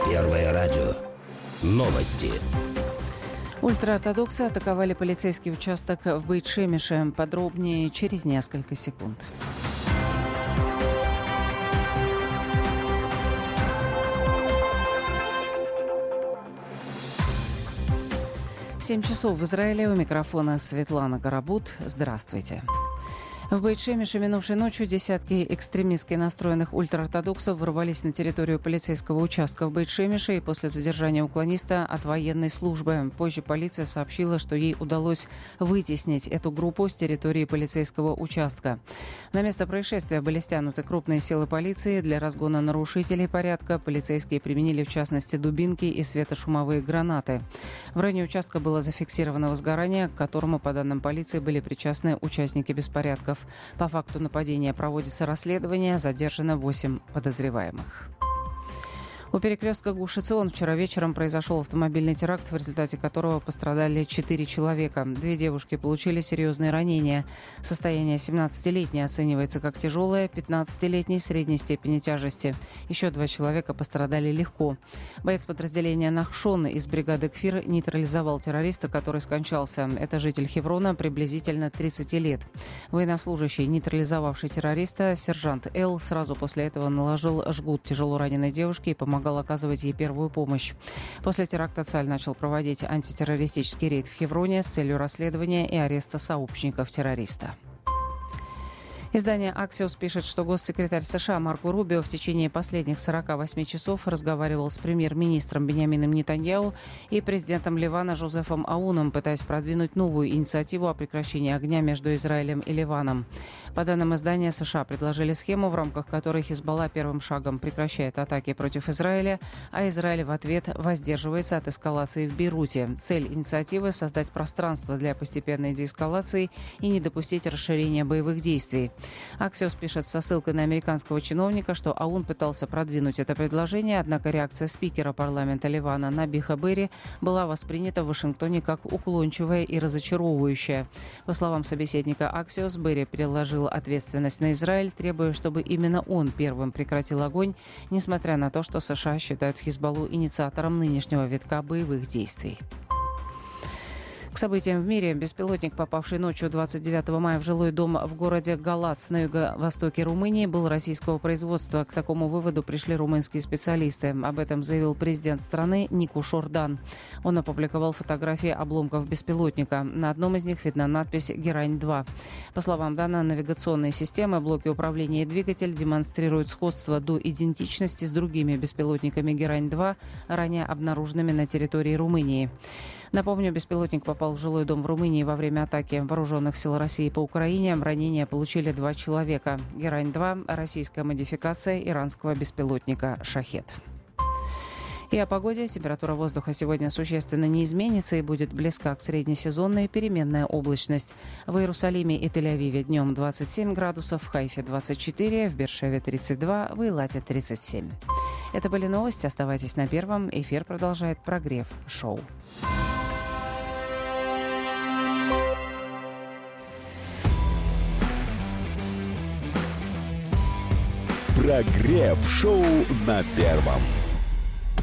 Первое радио. Новости. Ультраортодоксы атаковали полицейский участок в Бейт-Шемише. Подробнее через несколько секунд. Семь часов в Израиле. У микрофона Светлана Горобут. Здравствуйте. В Бейт-Шемише минувшей ночью десятки экстремистски настроенных ультраортодоксов ворвались на территорию полицейского участка в Бейт-Шемише и после задержания уклониста от военной службы. Позже полиция сообщила, что ей удалось вытеснить эту группу с территории полицейского участка. На место происшествия были стянуты крупные силы полиции. Для разгона нарушителей порядка полицейские применили в частности дубинки и светошумовые гранаты. В районе участка было зафиксировано возгорание, к которому, по данным полиции, были причастны участники беспорядков. По факту нападения проводится расследование, задержано 8 подозреваемых. У перекрестка Гуш-Эцион вчера вечером произошел автомобильный теракт, в результате которого пострадали 4 человека. 2 девушки получили серьезные ранения. Состояние 17-летней оценивается как тяжелое, 15-летней средней степени тяжести. Еще 2 человека пострадали легко. Боец подразделения Нахшон из бригады Кфир нейтрализовал террориста, который скончался. Это житель Хеврона, приблизительно 30 лет. Военнослужащий, нейтрализовавший террориста, сержант Л, сразу после этого наложил жгут тяжело раненой девушке и помогал оказывать ей первую помощь. После теракта Цаль начал проводить антитеррористический рейд в Хевроне с целью расследования и ареста сообщников террориста. Издание «Аксиос» пишет, что госсекретарь США Марко Рубио в течение последних 48 часов разговаривал с премьер-министром Биньямином Нетаньяху и президентом Ливана Жозефом Ауном, пытаясь продвинуть новую инициативу о прекращении огня между Израилем и Ливаном. По данным издания, США предложили схему, в рамках которой Хизбалла первым шагом прекращает атаки против Израиля, а Израиль в ответ воздерживается от эскалации в Бейруте. Цель инициативы – создать пространство для постепенной деэскалации и не допустить расширения боевых действий. Аксиос пишет со ссылкой на американского чиновника, что Аун пытался продвинуть это предложение, однако реакция спикера парламента Ливана Набиха Берри была воспринята в Вашингтоне как уклончивая и разочаровывающая. По словам собеседника Аксиос, Берри переложил ответственность на Израиль, требуя, чтобы именно он первым прекратил огонь, несмотря на то, что США считают Хизбаллу инициатором нынешнего витка боевых действий. К событиям в мире. Беспилотник, попавший ночью 29 мая в жилой дом в городе Галац на юго-востоке Румынии, был российского производства. К такому выводу пришли румынские специалисты. Об этом заявил президент страны Нику Шордан. Он опубликовал фотографии обломков беспилотника. На одном из них видна надпись «Герань-2». По словам Дана, навигационные системы, блоки управления и двигатель демонстрируют сходство до идентичности с другими беспилотниками «Герань-2», ранее обнаруженными на территории Румынии. Напомню, беспилотник попал в жилой дом в Румынии во время атаки вооруженных сил России по Украине. Ранения получили 2 человека. «Герань-2» – российская модификация иранского беспилотника «Шахед». И о погоде. Температура воздуха сегодня существенно не изменится и будет близка к среднесезонной, переменная облачность. В Иерусалиме и Тель-Авиве днем 27 градусов, в Хайфе 24, в Бершеве 32, в Эйлате 37. Это были новости. Оставайтесь на Первом. Эфир продолжает прогрев шоу. Прогрев шоу на Первом.